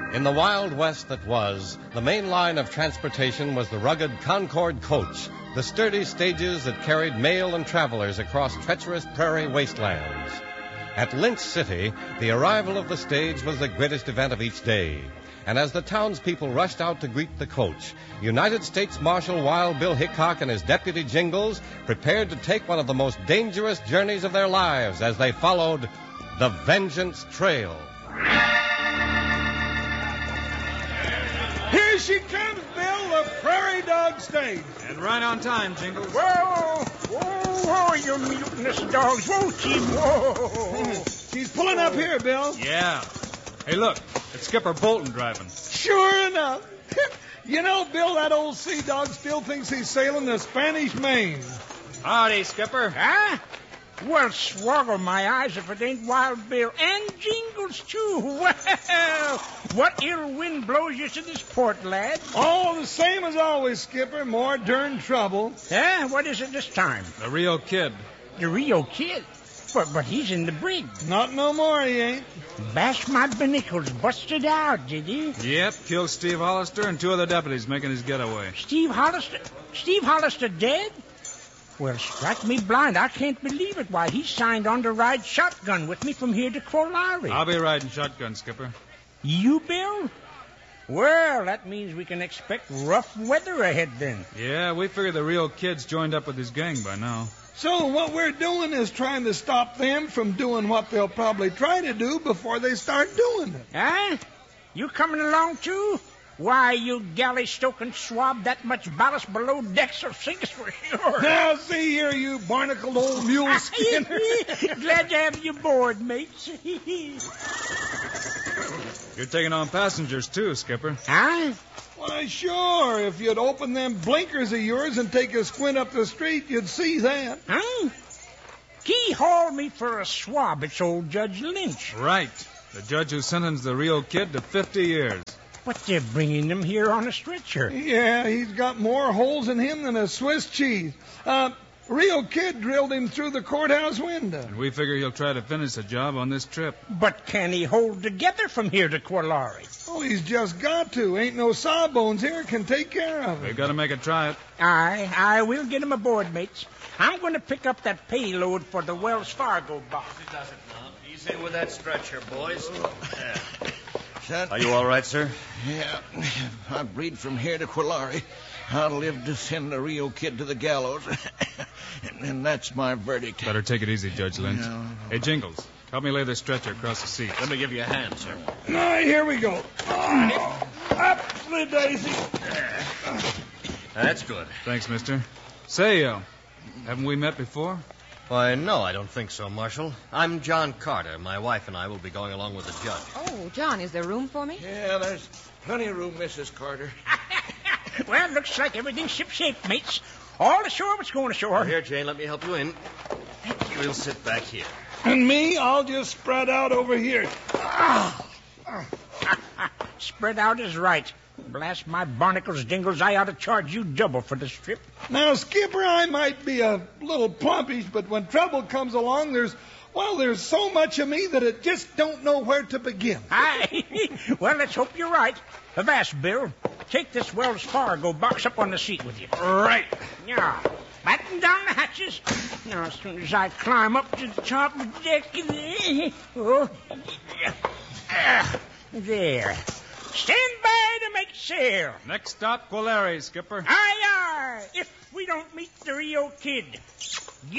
In the Wild West that was, the main line of transportation was the rugged Concord coach, the sturdy stages that carried mail and travelers across treacherous prairie wastelands. At Lynch City, the arrival of the stage was the greatest event of each day. And as the townspeople rushed out to greet the coach, United States Marshal Wild Bill Hickok and his deputy Jingles prepared to take one of the most dangerous journeys of their lives as they followed the Vengeance Trail. Here she comes, Bill, the Prairie Dog Stage. And right on time, Jingles. Whoa, whoa, you mutinous dogs. Whoa, team, whoa. She's pulling up here, Bill. Yeah. Hey, look, it's Skipper Bolton driving. Sure enough. You know, Bill, that old sea dog still thinks he's sailing the Spanish Main. Howdy, Skipper. Huh? Well, swoggle my eyes if it ain't Wild Bill. And Jingles, too. Well, what ill wind blows you to this port, lad? All the same as always, Skipper. More darn trouble. Huh? What is it this time? The Rio Kid. The Rio Kid? But he's in the brig. Not no more, he ain't. Bash my binnicles busted out, did he? Yep, killed Steve Hollister and two other deputies making his getaway. Steve Hollister? Steve Hollister dead? Well, strike me blind. I can't believe it. Why, he signed on to ride shotgun with me from here to Quolari. I'll be riding shotgun, Skipper. You, Bill? Well, that means we can expect rough weather ahead then. Yeah, we figure the Rio Kid's joined up with his gang by now. So what we're doing is trying to stop them from doing what they'll probably try to do before they start doing it. Huh? You coming along, too? Why, you galley-stoking swab, that much ballast below decks will sink us for sure. Now, see here, you barnacled old mule skinner. Glad to have you aboard, mates. You're taking on passengers, too, Skipper. Huh? Why, sure. If you'd open them blinkers of yours and take a squint up the street, you'd see that. Huh? He hauled me for a swab. It's old Judge Lynch. Right. The judge who sentenced the Rio Kid to 50 years. But they're bringing him here on a stretcher. Yeah, he's got more holes in him than a Swiss cheese. Rio Kid drilled him through the courthouse window. And we figure he'll try to finish the job on this trip. But can he hold together from here to Quolari? Oh, he's just got to. Ain't no sawbones here can take care of We've it. got to make a try it. I will get him aboard, mates. I'm going to pick up that payload for the Wells Fargo box. He does it now. Easy with that stretcher, boys. Son, Are you all right, sir? yeah, I breed from here to Quolari. I'll live to send the Rio Kid to the gallows. And that's my verdict. Better take it easy, Judge Lynch. No. Hey, Jingles, help me lay this stretcher across the seat. Let me give you a hand, sir. All right, here we go. Up the daisy. That's good. Thanks, mister. Say, haven't we met before? Why, no, I don't think so, Marshal. I'm John Carter. My wife and I will be going along with the judge. Oh, John, is there room for me? Yeah, there's plenty of room, Mrs. Carter. Well, looks like everything's shipshape, mates. All ashore what's going ashore. Here, Jane, let me help you in. We'll sit back here. And me, I'll just spread out over here. Spread out is right. Blast my barnacles, Jingles, I ought to charge you double for this trip. Now, Skipper, I might be a little plumpish, but when trouble comes along, there's so much of me that it just don't know where to begin. Well, let's hope you're right. Avast, Bill. Take this Wells Fargo box up on the seat with you. Right. Yeah. Batten down the hatches. Now, as soon as I climb up to the top of the deck... Oh. There. Stand by to make sail. Next stop, Quolari, Skipper. Aye, aye. If we don't meet the Rio Kid.